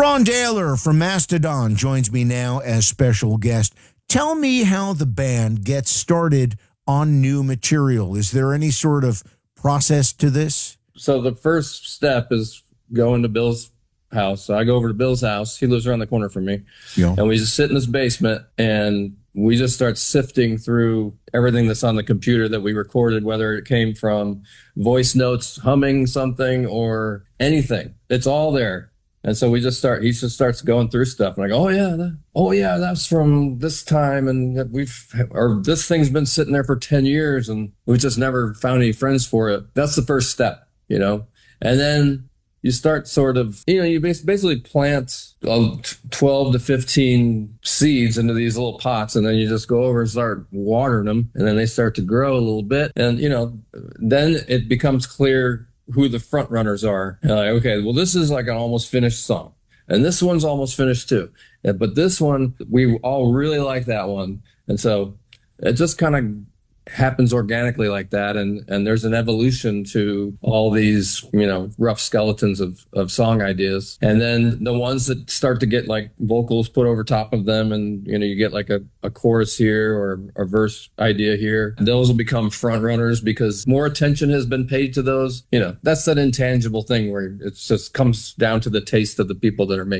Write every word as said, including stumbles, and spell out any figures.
Ron Daler from Mastodon joins me now as special guest. Tell me how the band gets started on new material. Is there any sort of process to this? So the first step is going to Bill's house. So I go over to Bill's house. He lives around the corner from me. Yeah. And we just sit in this basement and we just start sifting through everything that's on the computer that we recorded, whether it came from voice notes, humming something or anything. It's all there. And so we just start, he just starts going through stuff. And I go, oh yeah, that, oh yeah, that's from this time. And we've, or this thing's been sitting there for ten years and we just never found any friends for it. That's the first step, you know? And then you start sort of, you know, you basically plant twelve to fifteen seeds into these little pots, and then you just go over and start watering them, and then they start to grow a little bit. And, you know, then it becomes clear who the front runners are. Uh, okay, well, this is like an almost finished song. And this one's almost finished too. But this one, we all really like that one. And so it just kind of happens organically like that. And, and there's an evolution to all these, you know, rough skeletons of, of song ideas. And then the ones that start to get like vocals put over top of them and, you know, you get like a, a chorus here or a verse idea here. Those will become front runners because more attention has been paid to those. You know, that's that intangible thing where it just comes down to the taste of the people that are making